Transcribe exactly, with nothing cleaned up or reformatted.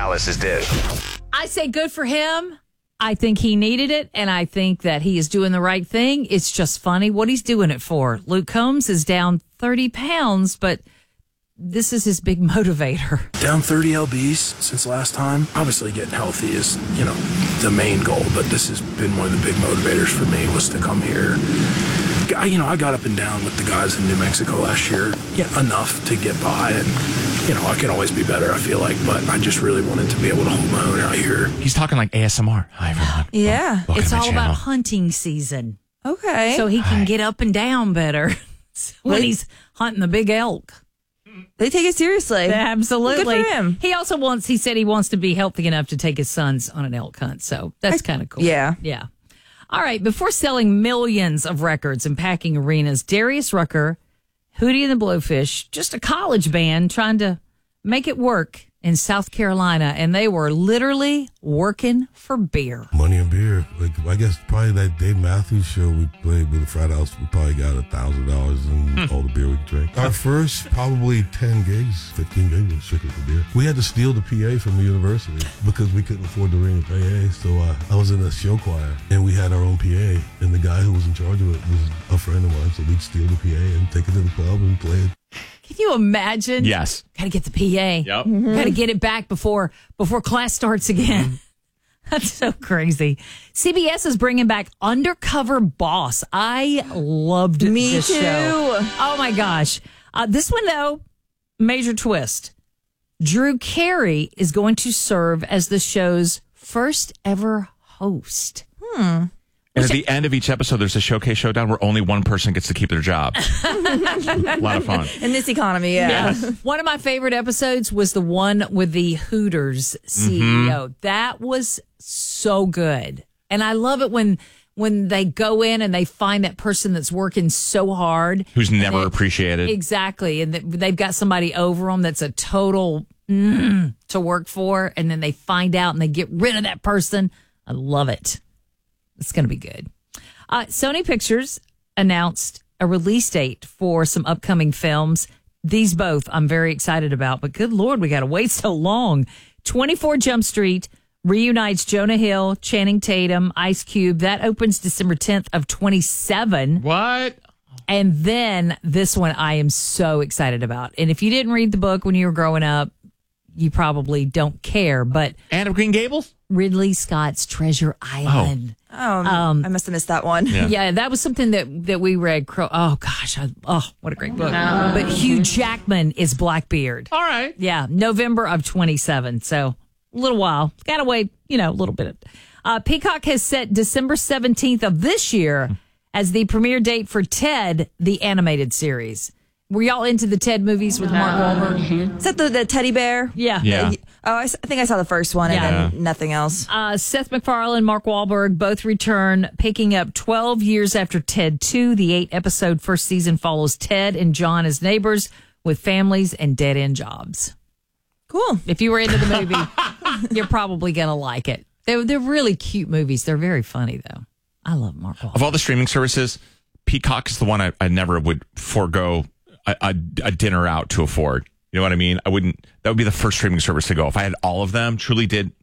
Alice is dead. I say good for him. I think he needed it, and I think that he is doing the right thing. It's just funny what he's doing it for. Luke Combs is down thirty pounds, but this is his big motivator. Down thirty lbs since last time. Obviously getting healthy is, you know, the main goal, but this has been one of the big motivators for me was to come here. I, you know, I got up and down with the guys in New Mexico last year, yeah, enough to get by, and, you know, I can always be better, I feel like, but I just really wanted to be able to hold my own out here. He's talking like A S M R. Hi, everyone. Yeah. Welcome It's to the all about channel. hunting season. Okay. So he can Hi. get up and down better when Wait. he's hunting the big elk. They take it seriously. Absolutely. Good for him. He also wants, he said he wants to be healthy enough to take his sons on an elk hunt. So that's kind of cool. yeah. Yeah. All right. Before selling millions of records and packing arenas, Darius Rucker, Hootie and the Blowfish, just a college band trying to make it work in South Carolina. And they were literally working for beer. Money and beer. Like I guess probably that Dave Matthews show we played with the frat house. We probably got a thousand dollars in all the beer we could drink. Our first probably ten gigs, fifteen gigs was strictly for beer. We had to steal the P A from the university because we couldn't afford the ring of P A. So uh, I was in a show choir and we had our own P A. And the guy who was in charge of it was a friend of mine. So we'd steal the P A and take it to the club and play it. Can you imagine? Yes. Got to get the P A. Yep. Got to get it back before before class starts again. That's so crazy. C B S is bringing back Undercover Boss. I loved Me this too. show. Oh my gosh. Uh, this one though, major twist. Drew Carey is going to serve as the show's first ever host. And at the end of each episode, there's a showcase showdown where only one person gets to keep their job. A lot of fun. In this economy, yeah. One of my favorite episodes was the one with the Hooters C E O. That was so good. And I love it when when they go in and they find that person that's working so hard. Who's never And they- appreciated. Exactly. And that they've got somebody over them that's a total mm, to work for. And then they find out and they get rid of that person. I love it. It's going to be good. Uh, Sony Pictures announced a release date for some upcoming films. These both I'm very excited about, but good Lord, we got to wait so long. twenty-four Jump Street reunites Jonah Hill, Channing Tatum, Ice Cube. That opens December tenth of twenty-seven. What? And then this one I am so excited about. And if you didn't read the book when you were growing up, you probably don't care, but Anne of Green Gables? Ridley Scott's Treasure Island. Oh, um, I must have missed that one. Yeah. Yeah, that was something that, that we read. Cro- Oh, gosh. I, oh, what a great book. But Hugh Jackman is Blackbeard. All right. Yeah, November of twenty-seven. So a little while. Got to wait, you know, a little bit. Uh, Peacock has set December seventeenth of this year as the premiere date for Ted, the animated series. Were y'all into the Ted movies with Mark Wahlberg? Is that the, the teddy bear? Yeah. Yeah. Oh, I, s- I think I saw the first one and Yeah. then nothing else. Uh, Seth MacFarlane, Mark Wahlberg both return, picking up twelve years after Ted two. The eight-episode first season follows Ted and John as neighbors with families and dead-end jobs. Cool. If you were into the movie, you're probably going to like it. They're, they're really cute movies. They're very funny, though. I love Mark Wahlberg. Of all the streaming services, Peacock is the one I, I never would forego a, a, a dinner out to afford. You know what I mean? I wouldn't, that would be the first streaming service to go. If I had all of them, truly did